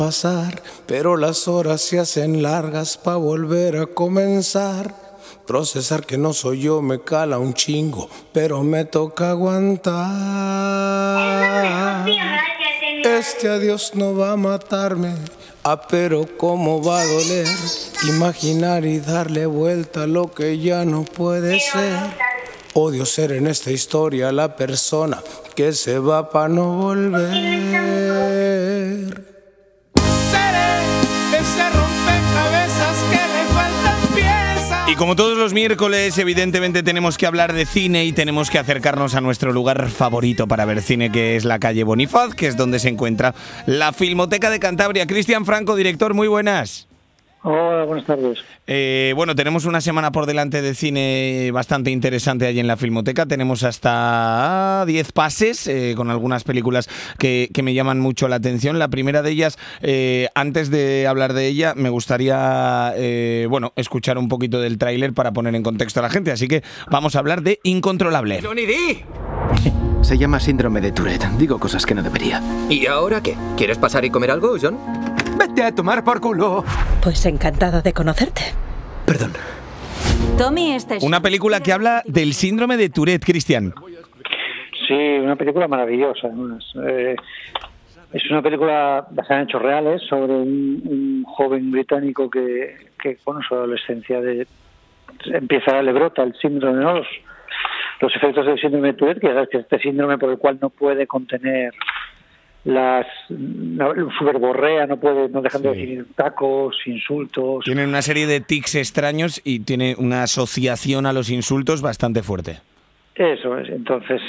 pasar, pero las horas se hacen largas pa' volver a comenzar. Procesar que no soy yo me cala un chingo, pero me toca aguantar. Este adiós no va a matarme, pero cómo va a doler. Imaginar y darle vuelta a lo que ya no puede ser. Odio ser en esta historia la persona que se va pa' no volver. Seré ese rompecabezas que le faltan piezas. Y como todos los miércoles, evidentemente tenemos que hablar de cine y tenemos que acercarnos a nuestro lugar favorito para ver cine, que es la calle Bonifaz, que es donde se encuentra la Filmoteca de Cantabria. Cristian Franco, director, muy buenas. Hola, buenas tardes. Bueno, tenemos una semana por delante de cine bastante interesante allí en la Filmoteca. Tenemos hasta 10 pases con algunas películas que me llaman mucho la atención. La primera de ellas, antes de hablar de ella, me gustaría escuchar un poquito del tráiler para poner en contexto a la gente. Así que vamos a hablar de Incontrolable. ¡Johnny D! Se llama síndrome de Tourette. Digo cosas que no debería. ¿Y ahora qué? ¿Quieres pasar y comer algo, John? ¡Vete a tomar por culo! Pues encantada de conocerte. Perdón. Tommy, Una película que habla del síndrome de Tourette, Cristian. Sí, una película maravillosa, además. Es una película basada en hechos reales sobre un joven británico que con su adolescencia le brota el síndrome, ¿no? Los efectos del síndrome de Tourette, que es este síndrome por el cual no puede contener su verborrea, no dejan de decir tacos, insultos. Tiene una serie de tics extraños y tiene una asociación a los insultos bastante fuerte. Eso es. Entonces,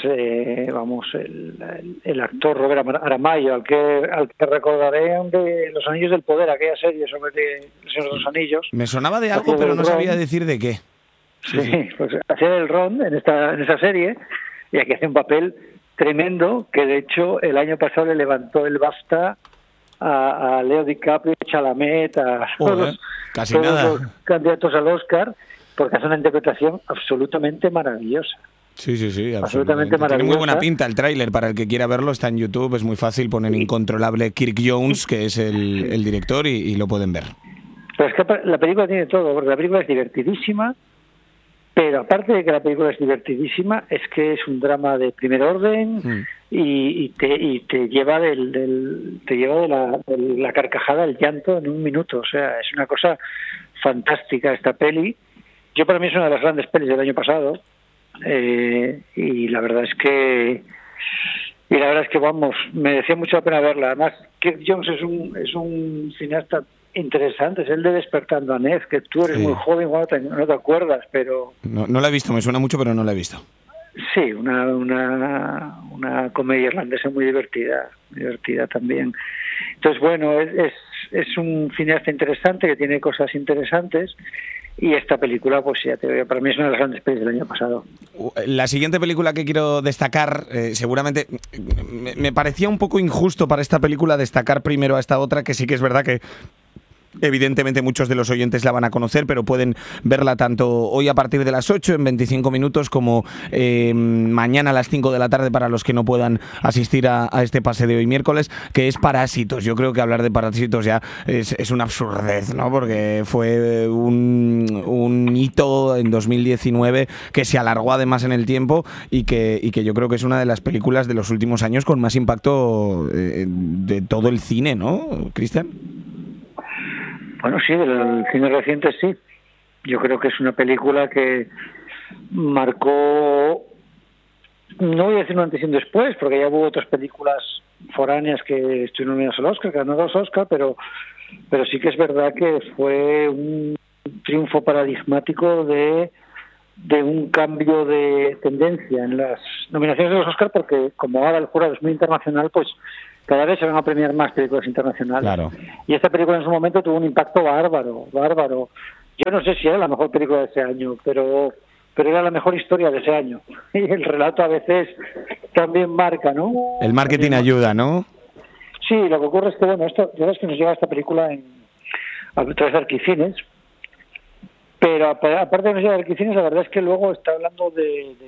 el actor Robert Aramayo, al que recordaré de Los Anillos del Poder, aquella serie sobre los Anillos. Anillos. Me sonaba de algo, pero no sabía decir de qué. Sí, pues hacía el Ron en esa serie, y aquí hace un papel tremendo, que de hecho el año pasado le levantó el BAFTA a Leo DiCaprio, Chalamet, a todos los candidatos al Oscar, porque hace una interpretación absolutamente maravillosa. Sí, absolutamente maravillosa. Tiene muy buena pinta el tráiler, para el que quiera verlo, está en YouTube, es muy fácil, poner Incontrolable Kirk Jones, que es el director, y lo pueden ver. Pero es que la película tiene todo, porque la película es divertidísima, pero aparte de que la película es divertidísima, es que es un drama de primer orden y te lleva de la carcajada al llanto en un minuto. O sea, es una cosa fantástica esta peli. Para mí es una de las grandes pelis del año pasado, y la verdad es que merecía mucho la pena verla. Además, Kirk Jones es un cineasta interesante, es el de Despertando a Ned, que tú eres muy joven, no te acuerdas, pero... No la he visto, me suena mucho, pero no la he visto. Sí, una comedia irlandesa muy divertida también. Entonces, bueno, es un cineasta interesante que tiene cosas interesantes, y esta película, pues ya te digo, para mí es una de las grandes pelis del año pasado. La siguiente película que quiero destacar, seguramente me parecía un poco injusto para esta película destacar primero a esta otra, que sí que es verdad que evidentemente muchos de los oyentes la van a conocer, pero pueden verla tanto hoy a partir de las 8 en 25 minutos como mañana a las 5 de la tarde para los que no puedan asistir a este pase de hoy miércoles, que es Parásitos. Yo creo que hablar de Parásitos ya es una absurdez, ¿no? Porque fue un hito en 2019 que se alargó además en el tiempo y que yo creo que es una de las películas de los últimos años con más impacto de todo el cine, ¿no, Cristian? Bueno, sí, del cine reciente sí. Yo creo que es una película que marcó, no voy a decir un antes y un después, porque ya hubo otras películas foráneas que estuvieron nominadas al Oscar, que ganó 2 Oscar, pero sí que es verdad que fue un triunfo paradigmático de un cambio de tendencia en las nominaciones de los Oscar, porque como ahora el jurado es muy internacional, pues cada vez se van a premiar más películas internacionales. Claro. Y esta película en su momento tuvo un impacto bárbaro. Yo no sé si era la mejor película de ese año, pero era la mejor historia de ese año. Y el relato a veces también marca, ¿no? El marketing ayuda, ¿no? Sí, lo que ocurre es que, bueno, ya ves que nos llega esta película a través de Arquicines, pero aparte de nos llega a Arquicines, la verdad es que luego está hablando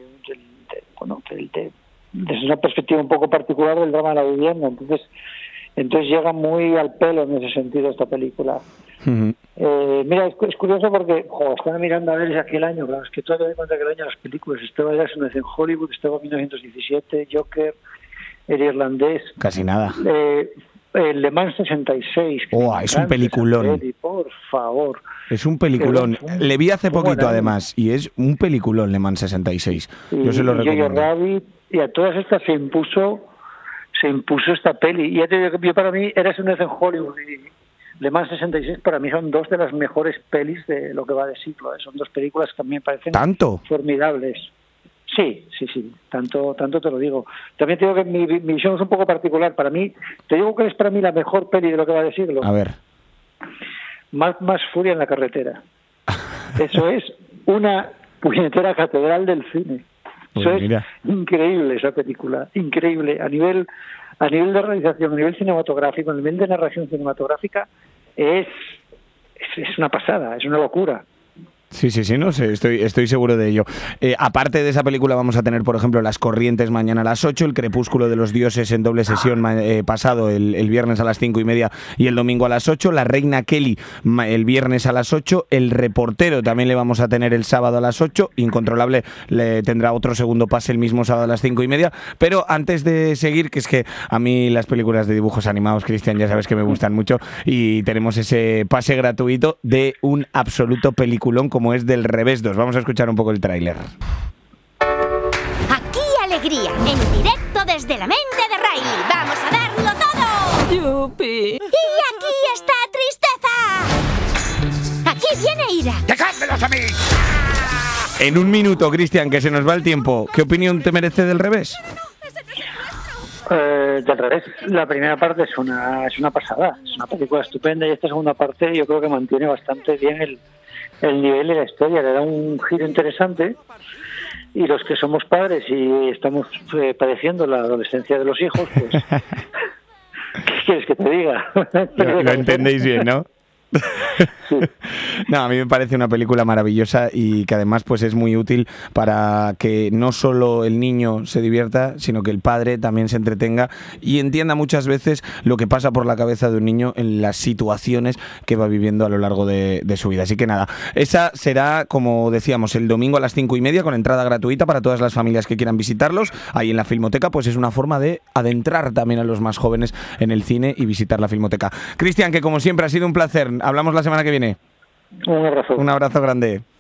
desde una perspectiva un poco particular del drama de la vivienda. Entonces, Entonces llega muy al pelo en ese sentido esta película. Mira, es curioso porque estaba mirando a ver si aquel año, claro, es que todavía me cuenta que el año las películas, estaba ya en Hollywood, estaba en 1917, Joker, El Irlandés. Casi nada. El Le Mans 66. Es un peliculón. Por favor. Es un peliculón. Le vi hace poquito, además, y es un peliculón Le Mans 66. Yo se lo recomiendo. Rabbit, y a todas estas se impuso esta peli. Y ya te digo, para mí, Eras una vez en Hollywood y Le Mans 66 para mí son dos de las mejores pelis de lo que va de siglo. Son dos películas que a mí me parecen formidables. Sí, tanto te lo digo. También te digo que mi visión es un poco particular. Para mí, te digo que es para mí la mejor peli de lo que va de siglo. A ver. Más Furia en la carretera. Eso es una puñetera catedral del cine. Eso es increíble, esa película. Increíble. A nivel de realización, a nivel cinematográfico, a nivel de narración cinematográfica, es una pasada, es una locura. Sí, no sé, estoy seguro de ello. Aparte de esa película vamos a tener, por ejemplo, Las Corrientes mañana a las 8, El Crepúsculo de los Dioses en doble sesión pasado el viernes a las 5:30 y el domingo a las 8, La Reina Kelly el viernes a las 8, El Reportero también le vamos a tener el sábado a las 8, Incontrolable le tendrá otro segundo pase el mismo sábado a las 5:30, pero antes de seguir, que es que a mí las películas de dibujos animados, Cristian, ya sabes que me gustan mucho y tenemos ese pase gratuito de un absoluto peliculón como es del Revés 2. Vamos a escuchar un poco el tráiler. Aquí alegría, en directo desde la mente de Riley. ¡Vamos a darlo todo! ¡Yupi! ¡Y aquí está Tristeza! ¡Aquí viene Ira! ¡Dejádmelos a mí! En un minuto, Cristian, que se nos va el tiempo. ¿Qué opinión te merece del Revés? Del Revés, la primera parte es una pasada. Es una película estupenda y esta segunda parte yo creo que mantiene bastante bien el nivel de la historia, le da un giro interesante y los que somos padres y estamos padeciendo la adolescencia de los hijos, pues ¿qué quieres que te diga? Lo entendéis bien, ¿no? Sí. No, a mí me parece una película maravillosa y que además pues es muy útil para que no solo el niño se divierta, sino que el padre también se entretenga y entienda muchas veces lo que pasa por la cabeza de un niño en las situaciones que va viviendo a lo largo de su vida. Así que nada, esa será, como decíamos, el domingo a las 5:30 con entrada gratuita para todas las familias que quieran visitarlos. Ahí en la Filmoteca pues es una forma de adentrar también a los más jóvenes en el cine y visitar la Filmoteca. Cristian, que como siempre ha sido un placer. Hablamos la semana que viene. Un abrazo. Un abrazo grande.